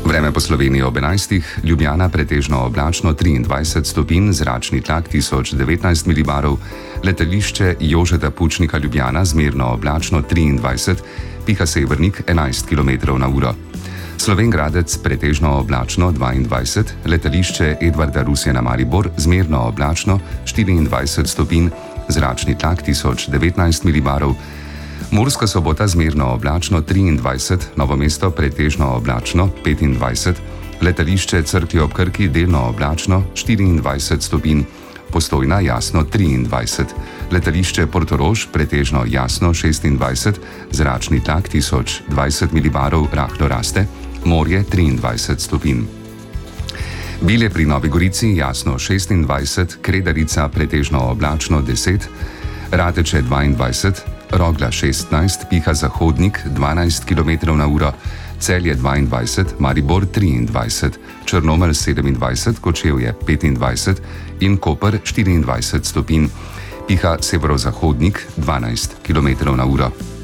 Vreme po Sloveniji ob 11. Ljubljana pretežno oblačno 23 stopinj, zračni tlak 1019 milibarov, letališče Jožeta Pučnika Ljubljana zmerno oblačno 23, piha severnik 11 km/h. Slovenj Gradec pretežno oblačno 22, letališče Edvarda Rusjana Maribor zmerno oblačno 24 stopinj, zračni tlak 1019 milibarov, Murska Sobota zmerno oblačno 23, Novo mesto pretežno oblačno 25, letališče Cerklje ob Krki delno oblačno 24 stopinj, Postojna jasno 23, letališče Portorož pretežno jasno 26, zračni tlak 1020 milibarov rahlo raste, morje 23 stopinj. Bilje pri Novi Gorici jasno 26, Kredarica pretežno oblačno 10, Rateče 22, Rogla 16, piha zahodnik 12 km/h, Celje 22, Maribor 23, Črnomelj 27, Kočevje 25 in Koper 24 stopinj, piha severozahodnik 12 km/h.